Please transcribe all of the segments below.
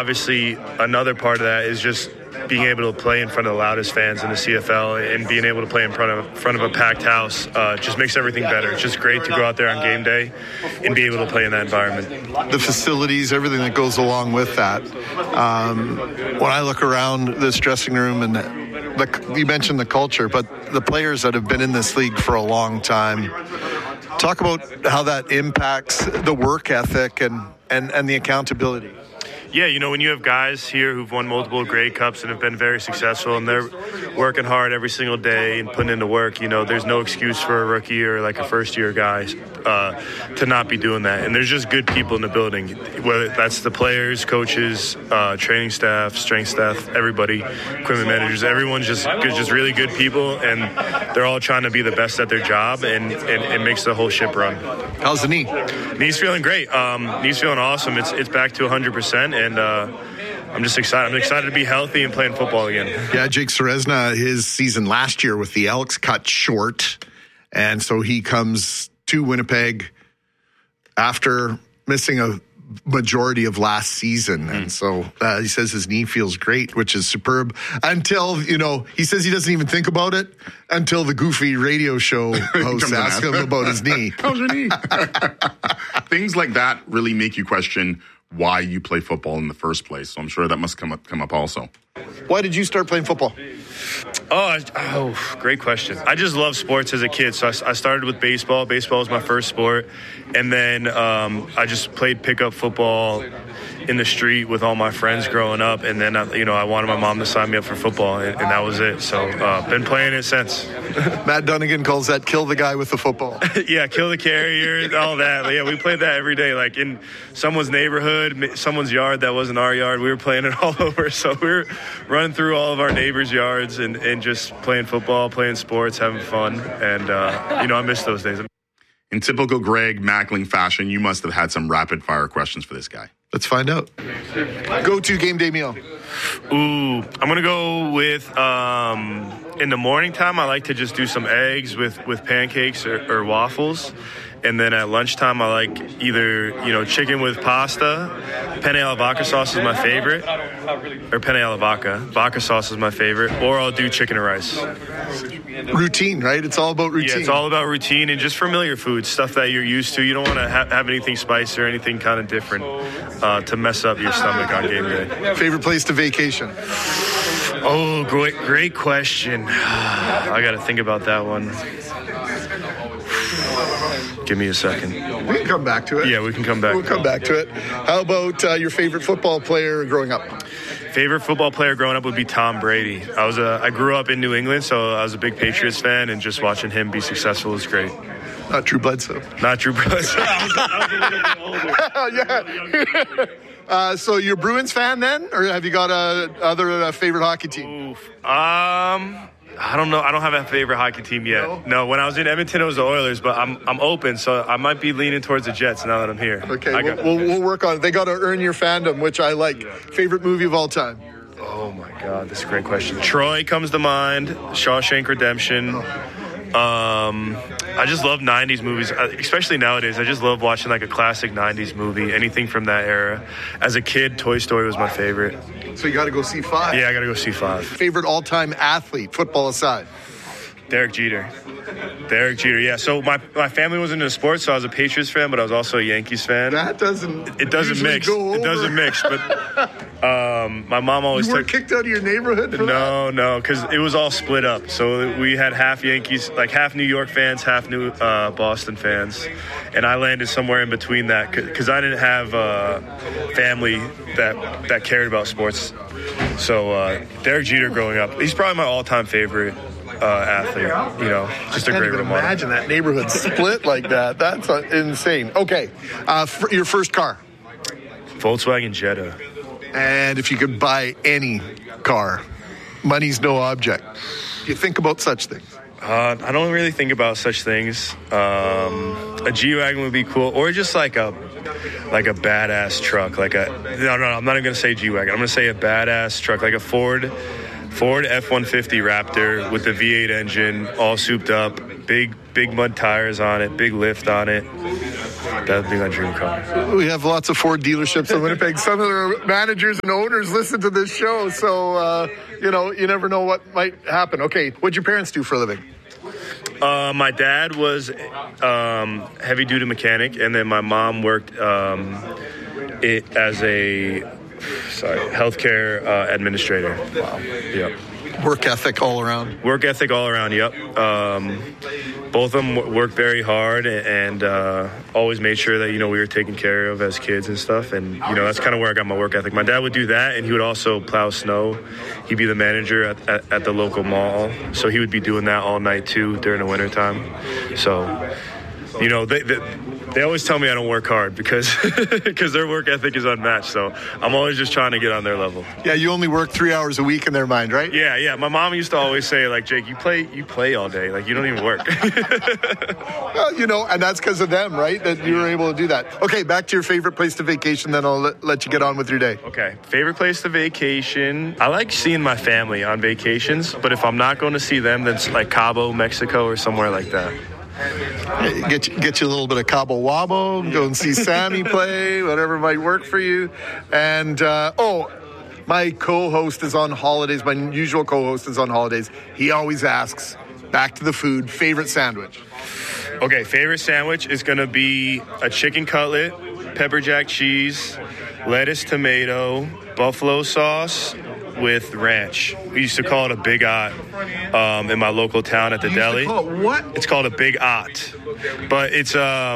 obviously another part of that is just being able to play in front of the loudest fans in the CFL and being able to play in front of a packed house just makes everything better. It's just great to go out there on game day and be able to play in that environment. The facilities, everything that goes along with that. When I look around this dressing room, and you mentioned the culture, but the players that have been in this league for a long time, talk about how that impacts the work ethic and the accountability. Yeah, when you have guys here who've won multiple Grey Cups and have been very successful and they're working hard every single day and putting into work, there's no excuse for a rookie or like a first-year guy to not be doing that. And there's just good people in the building, whether that's the players, coaches, training staff, strength staff, everybody, equipment managers. Everyone's just really good people, and they're all trying to be the best at their job, and it makes the whole ship run. How's the knee? Knee's feeling great. Knee's feeling awesome. It's back to 100%. And I'm just excited. I'm excited to be healthy and playing football again. Yeah, Jake Ceresna, his season last year with the Elks cut short. And so he comes to Winnipeg after missing a majority of last season. And so he says his knee feels great, which is superb. Until, he says he doesn't even think about it until the goofy radio show host asks him about his knee. How's your knee? Things like that really make you question why you play football in the first place. So I'm sure that must come up also. Why did you start playing football? Oh, great question. I just love sports as a kid. So I started with baseball. Baseball was my first sport. And then I just played pickup football in the street with all my friends growing up. And then, I wanted my mom to sign me up for football, and that was it. So been playing it since. Matt Dunnigan calls that kill the guy with the football. Yeah, kill the carrier, all that. Yeah, we played that every day, like in someone's neighborhood, someone's yard that wasn't our yard. We were playing it all over. So we were running through all of our neighbors' yards and just playing football, playing sports, having fun. And, I miss those days. In typical Greg Mackling fashion, you must have had some rapid-fire questions for this guy. Let's find out. Go-to game day meal. Ooh, I'm going to go with, in the morning time, I like to just do some eggs with pancakes or waffles. And then at lunchtime, I like either, chicken with pasta. Penne alla vodka sauce is my favorite. Or penne alla vodka. Vodka sauce is my favorite. Or I'll do chicken and rice. Routine, right? It's all about routine. Yeah, it's all about routine and just familiar foods, stuff that you're used to. You don't want to have anything spicy or anything kind of different to mess up your stomach on game day. Favorite place to vacation? Oh, great question. I got to think about that one. Give me a second. We can come back to it. Yeah, we can come back. We'll come back to it. How about your favorite football player growing up? Favorite football player growing up would be Tom Brady. I grew up in New England, so I was a big Patriots fan, and just watching him be successful was great. Not Drew Bledsoe. Not Drew Bledsoe. I was a little bit older. Yeah. So you're a Bruins fan then, or have you got other favorite hockey team? I don't know. I don't have a favorite hockey team yet. No, when I was in Edmonton, it was the Oilers, but I'm open, so I might be leaning towards the Jets now that I'm here. Okay, we'll work on it. They got to earn your fandom, which I like. Favorite movie of all time? Oh, my God. That's a great question. Troy comes to mind. Shawshank Redemption. I just love 90s movies, especially nowadays. I just love watching like a classic 90s movie, anything from that era. As a kid, Toy Story was my favorite. So you got to go see 5. Yeah, I got to go see 5. Favorite all-time athlete, football aside? Derek Jeter, yeah. So my family was into sports, so I was a Patriots fan, but I was also a Yankees fan. It doesn't mix. It doesn't mix, but my mom always You weren't kicked out of your neighborhood for that? No, because it was all split up. So we had half Yankees, like half New York fans, half Boston fans, and I landed somewhere in between that because I didn't have family that cared about sports. So Derek Jeter growing up, he's probably my all-time favorite athlete, just a great role model. Imagine that neighborhood split like that. That's insane. Okay, your first car? Volkswagen Jetta. And if you could buy any car, money's no object. Do you think about such things? I don't really think about such things. A G-Wagon would be cool, or just like a badass truck. No, I'm not even gonna say G-Wagon. I'm gonna say a badass truck, like a Ford F-150 Raptor with the V8 engine, all souped up, big mud tires on it, big lift on it. that'd be my dream car. We have lots of Ford dealerships in Winnipeg. Some of their managers and owners listen to this show, so you never know what might happen. Okay, what'd your parents do for a living? My dad was heavy duty mechanic, and then my mom worked as a healthcare administrator. Wow. Yep. Work ethic all around. Work ethic all around. Yep. Both of them worked very hard and always made sure that we were taken care of as kids and stuff. And that's kind of where I got my work ethic. My dad would do that, and he would also plow snow. He'd be the manager at the local mall, so he would be doing that all night too during the wintertime. So they always tell me I don't work hard because their work ethic is unmatched. So I'm always just trying to get on their level. Yeah, you only work 3 hours a week in their mind, right? Yeah. My mom used to always say, like, Jake, you play all day. Like, you don't even work. Well, and that's because of them, right? That you were able to do that. Okay, back to your favorite place to vacation, then I'll let you get on with your day. Okay, favorite place to vacation. I like seeing my family on vacations, but if I'm not going to see them, then it's like Cabo, Mexico, or somewhere like that. Get you a little bit of Cabo Wabo, go and see Sammy play, whatever might work for you. And, my co-host is on holidays. My usual co-host is on holidays. He always asks, back to the food, favorite sandwich. Okay, favorite sandwich is going to be a chicken cutlet, pepper jack cheese, lettuce, tomato, buffalo sauce with ranch. We used to call it a Big Ot in my local town at the deli. What? It's called a Big Ot. But it's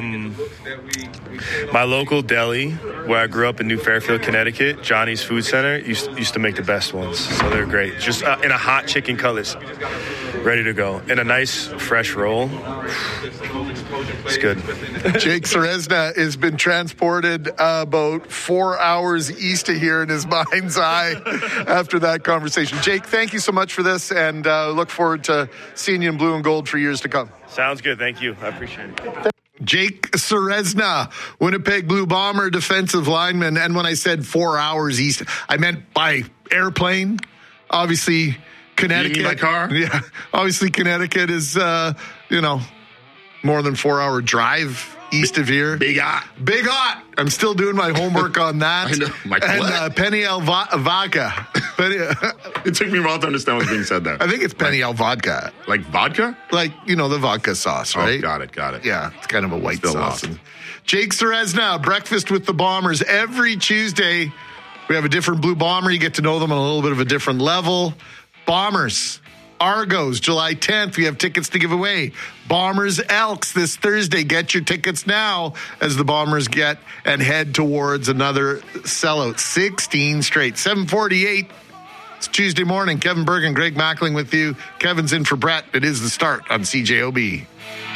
my local deli where I grew up in New Fairfield, Connecticut. Johnny's Food Center used to make the best ones. So they're great. Just in a hot chicken cutlet, ready to go. And a nice fresh roll. It's good. Jake Ceresna has been transported about 4 hours east of here in his mind's eye after that conversation. Jake, thank you so much for this, and look forward to seeing you in blue and gold for years to come. Sounds good. Thank you. I appreciate it. Jake Ceresna, Winnipeg Blue Bomber defensive lineman. And when I said 4 hours east, I meant by airplane. Obviously, Connecticut. You mean by car? Yeah. Obviously, Connecticut is, more than 4 hour drive east of here. Big Ot. Big Ot. I'm still doing my homework on that. I know. And Peniel Vodka. It took me a while to understand what's being said there. I think it's Peniel Vodka. Like vodka? Like, the vodka sauce, right? Oh, got it. Yeah, it's kind of a white Still sauce. lost. Jake Ceresna, Breakfast with the Bombers. Every Tuesday, we have a different Blue Bomber. You get to know them on a little bit of a different level. Bombers. Argos, July 10th. We have tickets to give away. Bombers Elks this Thursday. Get your tickets now as the Bombers get and head towards another sellout. 16 straight. 7:48. It's Tuesday morning. Kevin Bergen, Greg Mackling with you. Kevin's in for Brett. It is the start on CJOB.